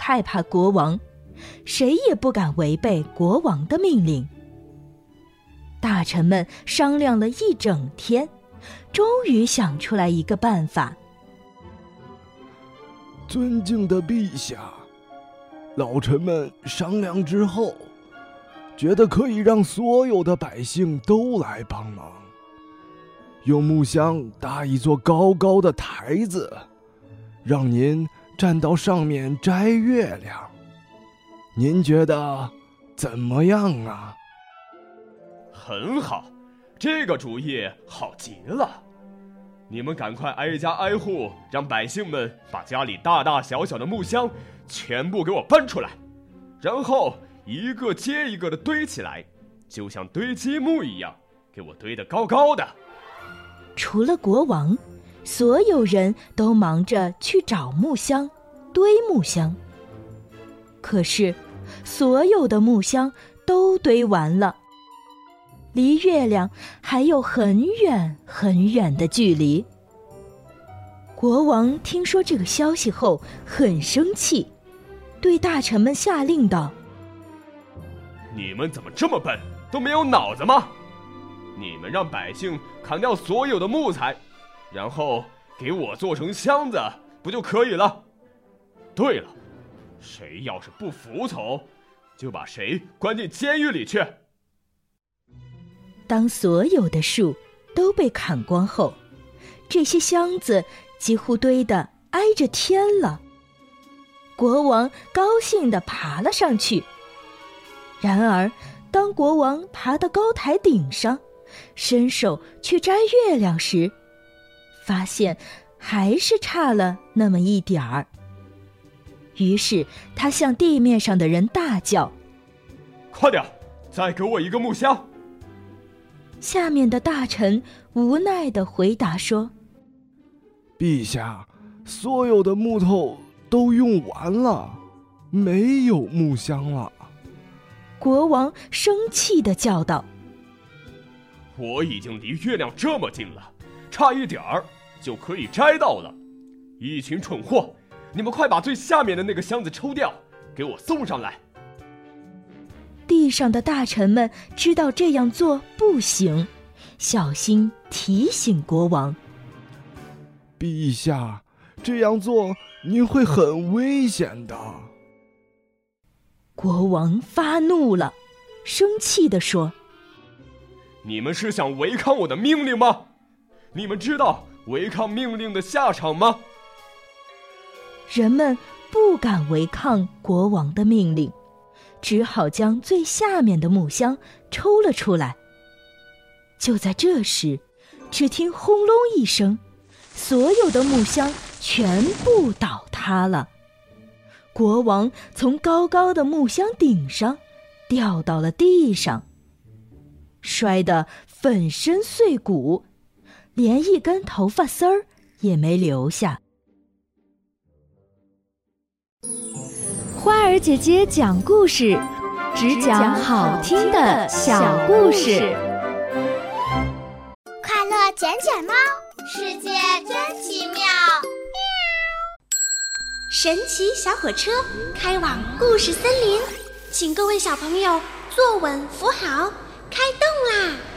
害怕国王，谁也不敢违背国王的命令。大臣们商量了一整天，终于想出来一个办法。 尊敬的陛下，老臣们商量之后，觉得可以让所有的百姓都来帮忙，用木箱搭一座高高的台子，让您站到上面摘月亮。您觉得怎么样啊？ 很好，这个主意好极了。你们赶快挨家挨户，让百姓们把家里大大小小的木箱全部给我搬出来，然后一个接一个的堆起来，就像堆积木一样，给我堆得高高的。 除了国王，所有人都忙着去找木箱，堆木箱。可是所有的木箱都堆完了，离月亮还有很远很远的距离。国王听说这个消息后很生气，对大臣们下令道： 你们怎么这么笨，都没有脑子吗？你们让百姓砍掉所有的木材，然后给我做成箱子，不就可以了？对了，谁要是不服从，就把谁关进监狱里去。 当所有的树都被砍光后，这些箱子几乎堆得挨着天了。国王高兴地爬了上去。然而，当国王爬到高台顶上，伸手去摘月亮时，发现还是差了那么一点儿。于是他向地面上的人大叫： 快点，再给我一个木箱！ 下面的大臣无奈地回答说： 陛下，所有的木头都用完了，没有木箱了。 国王生气地叫道： 我已经离月亮这么近了，差一点儿就可以摘到了。一群蠢货，你们快把最下面的那个箱子抽掉，给我送上来。 地上的大臣们知道这样做不行，小心提醒国王： 陛下，这样做您会很危险的。 国王发怒了，生气地说： 你们是想违抗我的命令吗？你们知道违抗命令的下场吗？ 人们不敢违抗国王的命令，只好将最下面的木箱抽了出来。就在这时，只听轰隆一声，所有的木箱全部倒塌了。国王从高高的木箱顶上掉到了地上，摔得粉身碎骨，连一根头发丝儿也没留下。 花儿姐姐讲故事，只讲好听的小故事。 快乐捡捡猫，世界真奇妙。神奇小火车开往故事森林，请各位小朋友坐稳扶好，开动啦！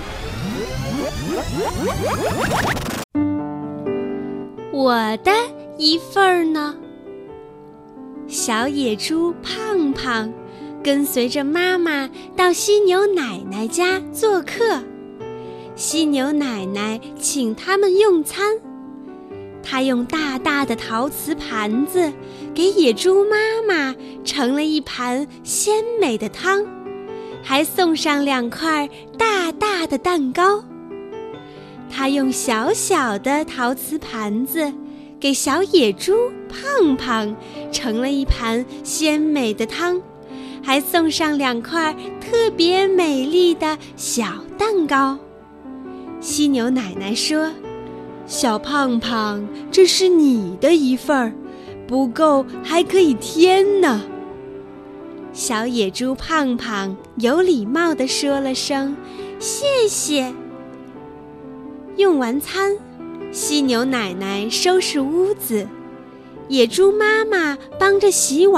我的一份儿呢？小野猪胖胖跟随着妈妈到犀牛奶奶家做客，犀牛奶奶请他们用餐。她用大大的陶瓷盘子给野猪妈妈盛了一盘鲜美的汤，还送上2块大大的蛋糕。她用小小的陶瓷盘子给小野猪胖胖盛了一盘鲜美的汤，还送上2块特别美丽的小蛋糕。犀牛奶奶说：小胖胖，这是你的一份儿，不够还可以添呢。小野猪胖胖有礼貌地说了声谢谢。用完餐，犀牛奶奶收拾屋子，野猪妈妈帮着洗碗。